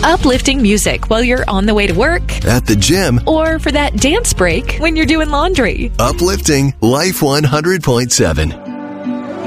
Uplifting music while you're on the way to work, at the gym, or for that dance break when you're doing laundry. uplifting Life 100.7.